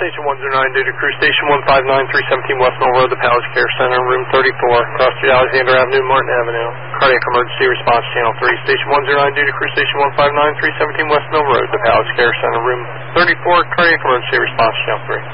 Station 109 due to Crew Station 159, 317 West Mill Road, the Palace Care Center, room 34, across Street, Alexander Avenue, Martin Avenue. Cardiac Emergency Response Channel 3, Station 109 due to Crew Station 159, 317 West Mill Road, the Palace Care Center, room 34, Cardiac Emergency Response Channel 3.